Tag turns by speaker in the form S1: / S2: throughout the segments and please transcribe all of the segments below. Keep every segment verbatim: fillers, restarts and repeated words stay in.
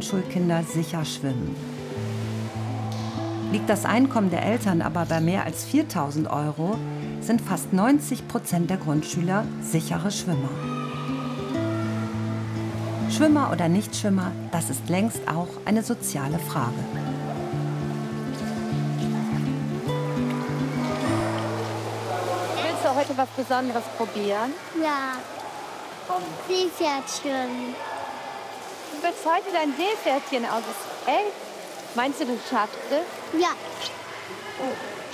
S1: Grundschulkinder sicher schwimmen. Liegt das Einkommen der Eltern aber bei mehr als viertausend Euro, sind fast neunzig Prozent der Grundschüler sichere Schwimmer. Schwimmer oder Nichtschwimmer, das ist längst auch eine soziale Frage.
S2: Willst du heute was Besonderes probieren?
S3: Ja, Seepferdchen.
S2: Du willst heute dein Seepferdchen aus. Echt? Meinst du, du schaffst es?
S3: Ja.
S2: Oh.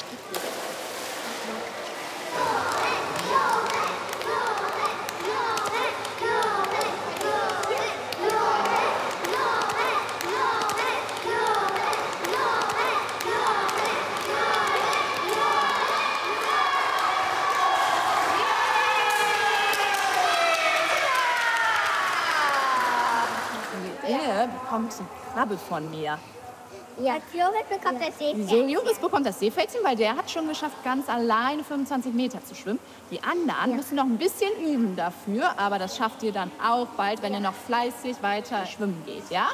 S4: Er bekommt ein Krabbel von mir.
S3: Ja. Als Joris bekommt das Seepferdchen.
S4: Wieso Joris bekommt das Seepferdchen? Weil der hat schon geschafft, ganz alleine fünfundzwanzig Meter zu schwimmen. Die anderen
S3: Ja. müssen
S4: noch ein bisschen üben dafür, aber das schafft ihr dann auch bald, wenn ihr noch fleißig weiter schwimmen geht, ja?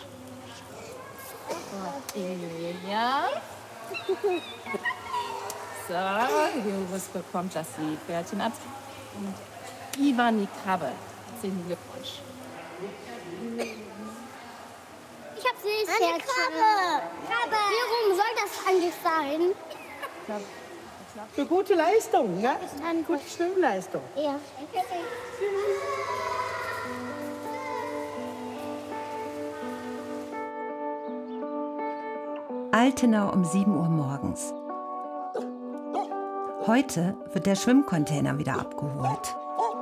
S4: Ja. So, Joris bekommt das Seepferdchen ab. Und Ivan die Krabbe. Herzlichen Glückwunsch.
S3: Ich hab Seepferdchen. Eine Krabbe. Krabbe. Warum soll das eigentlich sein?
S5: Für gute Leistung, ne? Eine gute Schwimmleistung.
S3: Ja.
S1: Altenau um sieben Uhr morgens. Heute wird der Schwimmcontainer wieder abgeholt.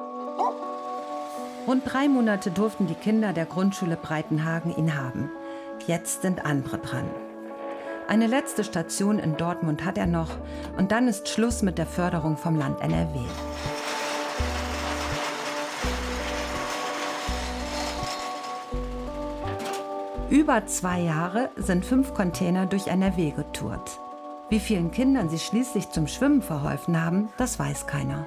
S1: Rund drei Monate durften die Kinder der Grundschule Breitenhagen ihn haben. Jetzt sind andere dran. Eine letzte Station in Dortmund hat er noch und dann ist Schluss mit der Förderung vom Land N R W. Über zwei Jahre sind fünf Container durch N R W getourt. Wie vielen Kindern sie schließlich zum Schwimmen verholfen haben, das weiß keiner.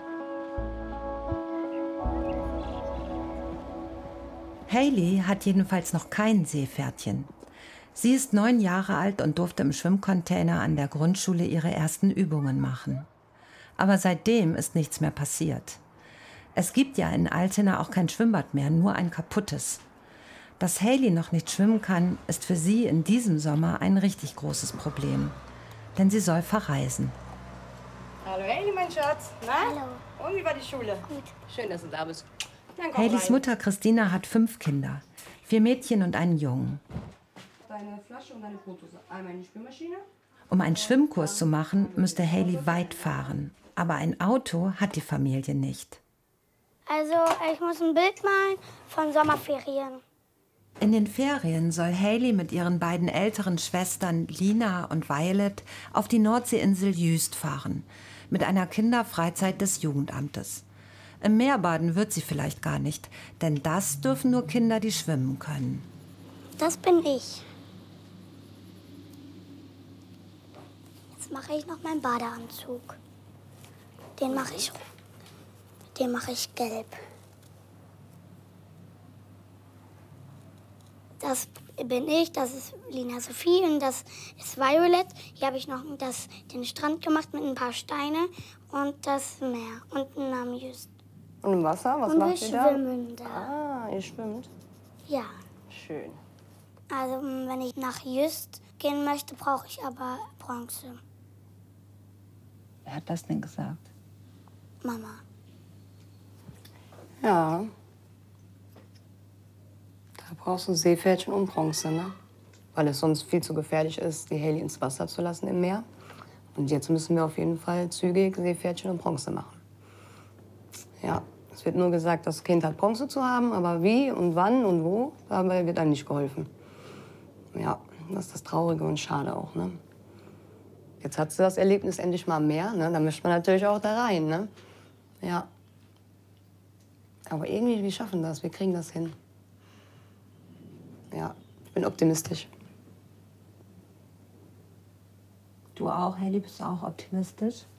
S1: Hailey hat jedenfalls noch kein Seepferdchen. Sie ist neun Jahre alt und durfte im Schwimmcontainer an der Grundschule ihre ersten Übungen machen. Aber seitdem ist nichts mehr passiert. Es gibt ja in Altena auch kein Schwimmbad mehr, nur ein kaputtes. Dass Hailey noch nicht schwimmen kann, ist für sie in diesem Sommer ein richtig großes Problem. Denn sie soll verreisen.
S5: Hallo Hailey, mein Schatz. Na?
S3: Hallo.
S5: Und wie war die Schule?
S3: Gut.
S5: Schön, dass du da bist. Dann komm
S1: Haileys
S5: rein.
S1: Mutter Christina hat fünf Kinder. Vier Mädchen und einen Jungen.
S5: Deine Flasche und deine Brotdose. Einmal in die Spülmaschine.
S1: Um einen Schwimmkurs zu machen, müsste Hailey weit fahren. Aber ein Auto hat die Familie nicht.
S3: Also, ich muss ein Bild malen von Sommerferien.
S1: In den Ferien soll Hailey mit ihren beiden älteren Schwestern Lina und Violet auf die Nordseeinsel Jüst fahren. Mit einer Kinderfreizeit des Jugendamtes. Im Meer baden wird sie vielleicht gar nicht, denn das dürfen nur Kinder, die schwimmen können.
S3: Das bin ich. Jetzt mache ich noch meinen Badeanzug. Den mache ich, den mache ich gelb. Das bin ich, das ist Lina Sophie und das ist Violet. Hier habe ich noch das, den Strand gemacht mit ein paar Steine und das Meer und einen Namen Just.
S5: Und im Wasser? Was
S3: Und
S5: macht
S3: wir
S5: ihr da?
S3: schwimmen da.
S5: Ah, ihr schwimmt.
S3: Ja.
S5: Schön.
S3: Also, wenn ich nach Just gehen möchte, brauche ich aber Bronze.
S1: Wer hat das denn gesagt?
S3: Mama.
S5: Ja. Da brauchst du Seepferdchen und Bronze, ne? Weil es sonst viel zu gefährlich ist, die Hailey ins Wasser zu lassen im Meer. Und jetzt müssen wir auf jeden Fall zügig Seepferdchen und Bronze machen. Ja, es wird nur gesagt, das Kind hat Bronze zu haben, aber wie und wann und wo, dabei wird einem nicht geholfen. Ja, das ist das Traurige und Schade auch, ne? Jetzt hat sie das Erlebnis endlich mal mehr, ne? Da möchte man natürlich auch da rein, ne? Ja. Aber irgendwie, wir schaffen das, wir kriegen das hin. Ja, ich bin optimistisch.
S1: Du auch, Hailey, bist du auch optimistisch?